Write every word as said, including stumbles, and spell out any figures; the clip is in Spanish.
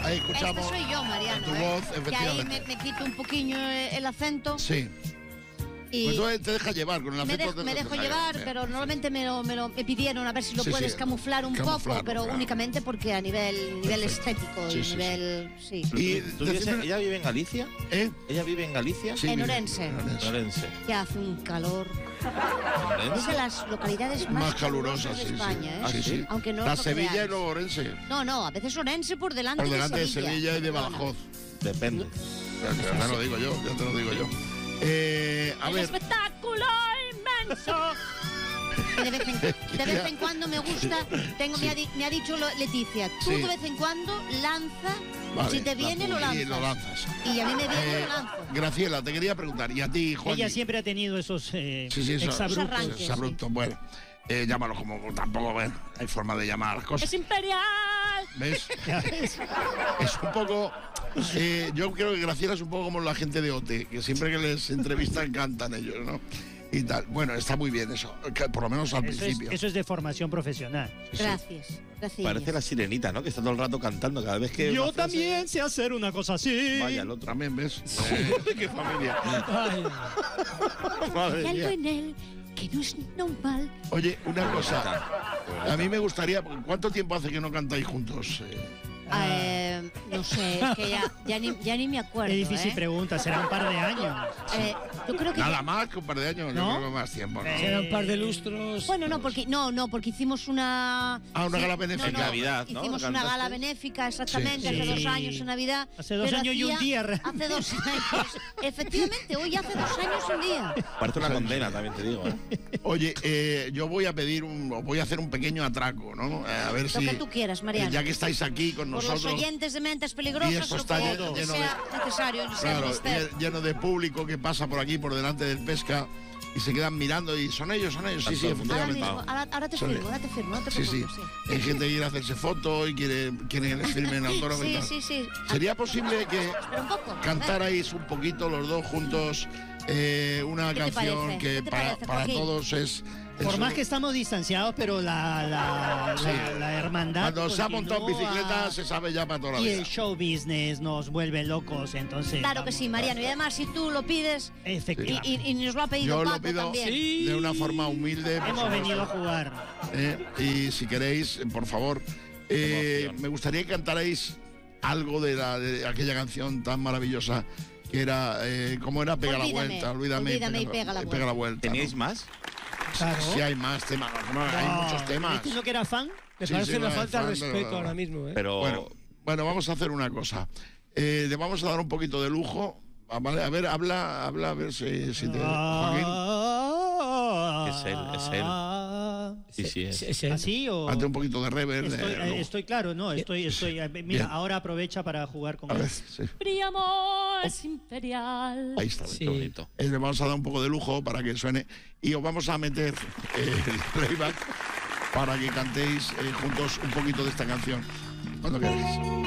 Ahí escuchamos. Esta soy yo, Mariano. Tu ¿eh? voz, que ahí efectivamente. me, me quito un poquillo el acento. Sí. Y Pues tú te dejas llevar con el me, acento. dejo, te- me te dejo dejas llevar, bien. pero normalmente me lo, me lo me pidieron a ver si lo Sí, puedes sí. camuflar un Camuflarlo, poco, pero claro. únicamente porque a nivel nivel Perfecto. estético Sí, y sí, sí. nivel sí. Y ¿Tú vives en- decime- ¿Ella vive en Galicia? ¿Eh? ¿Ella vive en Galicia? Sí, En mira, Orense. en Orense. Orense. Que hace un calor. Es ¿Orense? de las localidades más, Más calurosas, de sí, España, sí. ¿eh? Ah, sí, sí. Aunque no La os lo Sevilla y creáis. luego Orense. No, no, a veces Orense por delante, Por delante de de Sevilla y de Badajoz. Depende. Ya, ya te lo digo yo, ya te lo digo yo. Eh, a ¡El ver, espectáculo inmenso! Y de vez, en, de vez en cuando me gusta, tengo, me, ha, di- me ha dicho lo- Leticia, tú Sí. de vez en cuando lanza, vale, si te la viene lo publi- lanzas. y lo lanzas. Y a mí me viene Eh, lo lanzo. Graciela, te quería preguntar, y a ti, Juan. Ella siempre ha tenido esos eh, Sí, sí, eso- exabruptos. Esos arranques. Exabrupto, bueno. Eh, llámalo como tampoco, bueno, hay forma de llamar a las cosas. ¡Es imperial! ¿Ves? Es un poco. eh, yo creo que Graciela es un poco como la gente de O T E, que siempre que les entrevistan cantan ellos, ¿no? Y tal. Bueno, está muy bien eso, que por lo menos al Eso es, principio. eso es de formación profesional. Gracias, gracias. Parece la sirenita, ¿no? Que está todo el rato cantando cada vez que... Yo una frase- también sé hacer una cosa así. Vaya, el otro. También, ¿ves? Eh, ¡Qué familia! Ay, Madre Hay mía. algo en él que no es normal. Oye, una cosa. A mí me gustaría. ¿Cuánto tiempo hace que no cantáis juntos? Eh, Eh, no sé, es que ya, ya, ni, ya ni me acuerdo. qué difícil ¿eh? pregunta, será un par de años. Eh, yo creo que Nada ya- más que un par de años, ¿No? yo creo que más tiempo, ¿no? Eh, Será un par de lustros. Bueno, no, porque no, no, porque hicimos una Ah, una sí, gala benéfica. no, En Navidad, ¿no? Hicimos ¿Lo una cantaste? gala benéfica, exactamente, Sí. hace Sí. dos años en Navidad. Hace dos pero años y un hacía- día, realmente. Hace dos años. Efectivamente, hoy hace dos años y un día. Parece una condena, también te digo, ¿eh? Oye, eh, yo voy a pedir un. o voy a hacer un pequeño atraco, ¿no? Eh, a ver Lo si. que tú quieras, Mariano. eh, ya que estáis aquí con Por nosotros. los oyentes de Mentes Y Peligrosas, esto lo está que, lleno- lo que lleno de- sea necesario, y sea Claro, menester. lle- lleno de público que pasa por aquí, por delante del Pesca, y se quedan mirando y son ellos, son ellos. Sí, sí, Tanto el mundo Ahora, efectivamente. mismo, ahora, ahora te Son firmo, ellos. ahora te firmo, no te Sí, sí. preocupes. Sí, Hay gente que quiere hacerse foto y quiere, quiere que les firmen autógrafo y sí, tal. sí, sí. ¿Sería posible que Espera un poco. cantarais un poquito los dos juntos eh, una ¿Qué te canción parece? que ¿Qué te para, parece, para Joaquín? todos es... Por es más un- que estamos distanciados, pero la, la, Sí. la, la hermandad. Cuando se ha montado en continúa, bicicleta se sabe ya para toda la Y vida. el show business nos vuelve locos, entonces. Claro que sí, Mariano. Y además, si tú lo pides y, Efectivamente. y- y nos lo ha pedido Yo lo Paco pido también. Sí. de una forma humilde. por Hemos supuesto. venido a jugar. Eh, y si queréis, eh, por favor, eh, Emoción. me gustaría que cantarais algo de, la, de aquella canción tan maravillosa que era, eh, ¿cómo era? Pega la Olvídame, vuelta, olvídame. olvídame y pega la eh, vuelta. vuelta, ¿Teníais ¿no? más? Claro. Sí, hay más temas, no, hay No, muchos temas. ¿Viste lo que era fan? Me Sí, parece sí, una no, falta de fan, pero- respeto ahora mismo, ¿eh? Pero... Bueno, bueno, vamos a hacer una cosa. Eh, le vamos a dar un poquito de lujo. Ah, vale, a ver, habla, habla, a ver si, si te... Joaquín, Ah, Es él, es él. Sí, sí, es. Sí, sí. ¿Así o...? hazte un poquito de reverb. de Estoy, eh, lujo. estoy claro, no, estoy, estoy, eh, mira, Bien. ahora aprovecha para jugar con A él. ver, sí. Brillamos imperial. Ahí está. Sí. Qué bonito. Eh, le vamos a dar un poco de lujo para que suene y os vamos a meter eh, el playback para que cantéis eh, juntos un poquito de esta canción cuando queráis.